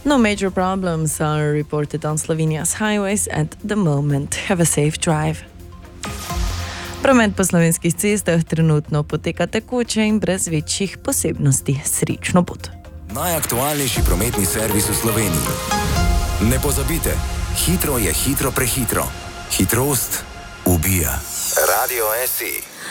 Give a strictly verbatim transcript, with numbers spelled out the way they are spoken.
No major problems are reported on Slovenia's highways at the moment. Have a safe drive. Promet po slovenskih cestah trenutno poteka tekoče in brez večjih posebnosti. Srečno pot. Najaktualnejši prometni servis v Sloveniji. Ne pozabite, hitro je hitro prehitro. Hitrost ubija. Radio S I.